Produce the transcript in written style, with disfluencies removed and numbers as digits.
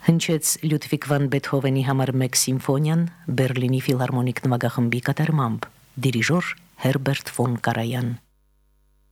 Հնչեց Լյուդվիգ վան Բեթհովենի համար 1 սիմֆոնիան Բերլինի ֆիլհարմոնիկ նվագախմբի կատարմամբ, դիրիժոր Հերբերտ ֆոն Կարայան։